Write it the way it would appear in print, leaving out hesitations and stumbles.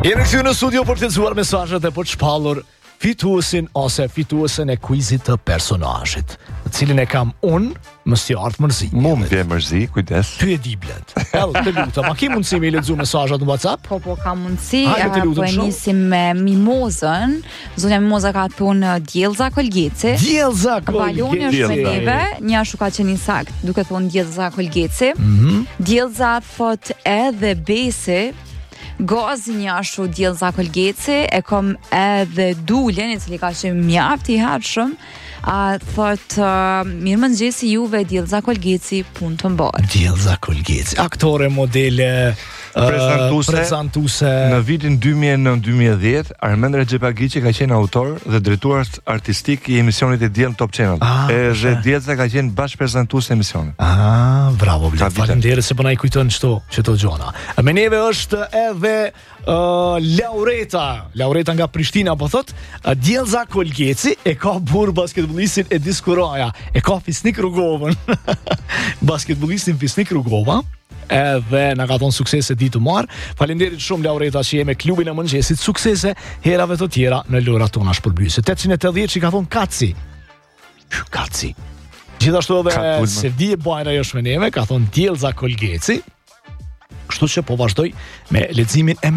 Jemi këtu në studio për të lexuar mesazhet e për të shpallur fituesin ose fituesen e kuizit të personazhit, të cilin e kam unë, mos t'i ardh mërzi. Mu më vjen mërzi, kujdes. Ty e di blet. Të lutem, a ke mundësi me lexu mesazhet në WhatsApp? Po, kam mundësi. Hajde, të lutem, Po e shumë. nisim me Mimozën. Zonja Mimoza ka thonë Djellza Kolgeci. Djellza Valoni është me Kolgeci. neve, një ashtu ka qenë sakt, duke thonë Djellza Kolgeci. Djellza thot edhe Besi. Gozi një ashtu Djellza Kolgeci, e kom edhe Dulen, i cili ka qenë mjaft i hershëm, thot mirë mëngjesi juve Djellza Kolgeci, punë të mbarë. Djellza Kolgeci, aktore, modele, prezantuse. Në vitin 2009-2010, Armend Rexhepagiçi ka qenë autor dhe drejtuar artistik i emisionit e Diell Top Channel. Edhe Djellza ka qenë bashkëprezantues e emisionit. Bravo, blet. Faleminderit se po na i kujton çto gjona. Me neve është edhe Laureta nga Prishtina, po thot Djellza Kolgeci e ka burr basketbollistin e Diskuraja, e ka Fisnik Rugovën. Basketbollistin Fisnik Rugova. Edhe na ka thonë suksese ditë të marë. Faleminderit shumë Laureta që je me klubin e mëngjesit. Suksese herave të tjera në lojrat tona shpërblyese. 880 që ka thonë Kaci. Gjithashtu edhe Sevdi Bajra është me neve, ka thonë Djellza Kolgeci. Kështu që po vazhdoj me leximin e